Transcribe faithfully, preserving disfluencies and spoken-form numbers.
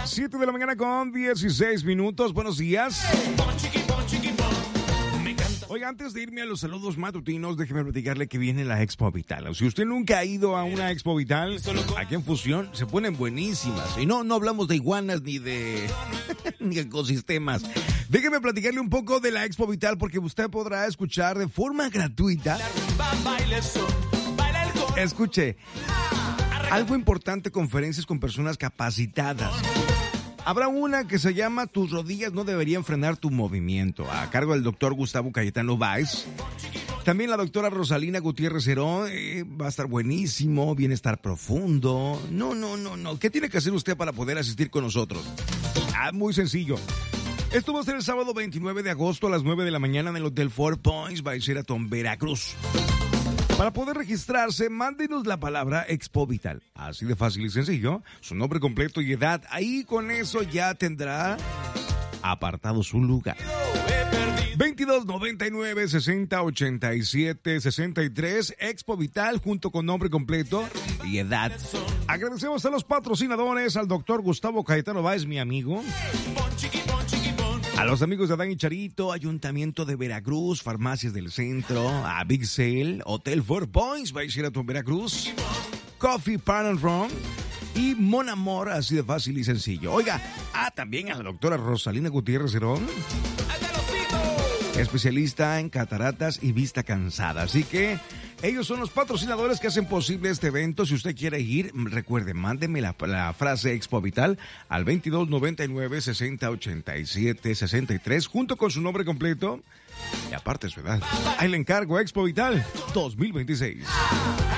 siete de la mañana con dieciséis minutos. Buenos días. Oiga, antes de irme a los saludos matutinos, déjeme platicarle que viene la Expo Vital. Si usted nunca ha ido a una Expo Vital, aquí en Fusión se ponen buenísimas. Y no, no hablamos de iguanas ni de ni ecosistemas. Déjeme platicarle un poco de la Expo Vital porque usted podrá escuchar de forma gratuita. Escuche, algo importante, conferencias con personas capacitadas. Habrá una que se llama Tus rodillas no deberían frenar tu movimiento, a cargo del doctor Gustavo Cayetano Báez. También la doctora Rosalina Gutiérrez Herón, eh, va a estar buenísimo, bienestar profundo. No, no, no, no. ¿Qué tiene que hacer usted para poder asistir con nosotros? Ah, muy sencillo. Esto va a ser el sábado veintinueve de agosto a las nueve de la mañana en el Hotel Four Points, Sheraton, Veracruz. Para poder registrarse, mándenos la palabra Expo Vital. Así de fácil y sencillo. Su nombre completo y edad. Ahí con eso ya tendrá apartado su lugar. veintidós noventa y nueve sesenta ochenta y siete sesenta y tres. Expo Vital junto con nombre completo y edad. Agradecemos a los patrocinadores, al doctor Gustavo Cayetano Báez, mi amigo. A los amigos de Adán y Charito, Ayuntamiento de Veracruz, Farmacias del Centro, a Big Sale, Hotel Four Points, Sheraton, Veracruz, Coffee Pan and Rum y Mon Amor, así de fácil y sencillo. Oiga, ah, también a la doctora Rosalina Gutiérrez Herón, especialista en cataratas y vista cansada. Así que ellos son los patrocinadores que hacen posible este evento. Si usted quiere ir, recuerde, mándeme la, la frase Expo Vital al veintidós noventa y nueve sesenta ochenta y siete sesenta y tres junto con su nombre completo y aparte su edad. Ahí le encargo, Expo Vital dos mil veintiséis.